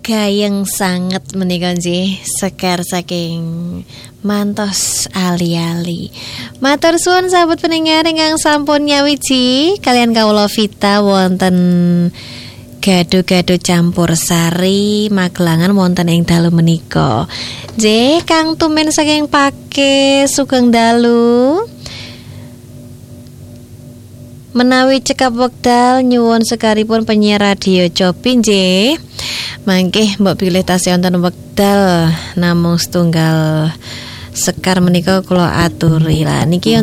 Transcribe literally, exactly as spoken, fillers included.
Gayeng sanget menika nggih Sekar saking mantos ali-ali. Matur suwun sahabat pendengar ingkang sampun nyawiji kalian kawula Vita wonten gado-gado campur sari Magelangan wonten ing dalu menika. Nggih Kang Tumin saking Pake sugeng dalu. Menawi cekap wekdal nyuwun sekaripun penyiar radio Copi nggih. Mangke mbok pilih tasih wonten wekdal namung setunggal sekar menika kula aturi. Lah niki